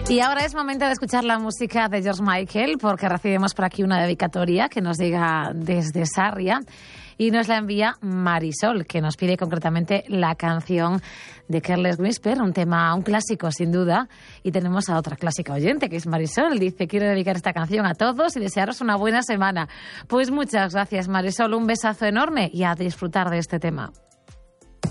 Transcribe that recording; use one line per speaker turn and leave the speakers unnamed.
Y ahora es momento de escuchar la música de George Michael, porque recibimos por aquí una dedicatoria que nos llega desde Sarria y nos la envía Marisol, que nos pide concretamente la canción de Careless Whisper, un clásico sin duda. Y tenemos a otra clásica oyente, que es Marisol. Dice: quiero dedicar esta canción a todos y desearos una buena semana. Pues muchas gracias, Marisol, un besazo enorme y a disfrutar de este tema.